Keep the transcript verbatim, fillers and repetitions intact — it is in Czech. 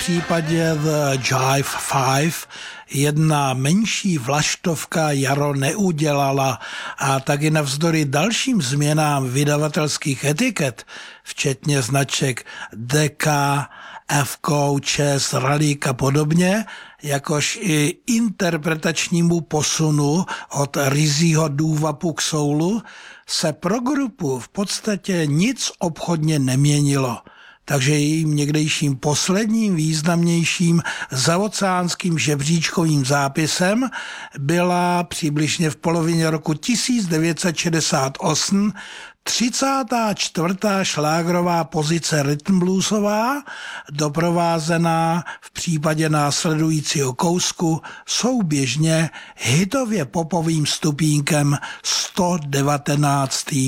případě The Jive Five jedna menší vlaštovka jaro neudělala a taky navzdory dalším změnám vydavatelských etiket, včetně značek Decca, F-ko, Chess, Ralík a podobně, jakož i interpretačnímu posunu od ryzího důvapu k soulu, se pro grupu v podstatě nic obchodně neměnilo. Takže jejím někdejším posledním významnějším zaoceánským žebříčkovým zápisem byla přibližně v polovině roku tisíc devět set šedesát osm třicátá čtvrtá šlágrová pozice rhythm bluesová, doprovázená v případě následujícího kousku souběžně hitově popovým stupínkem sto devatenáct.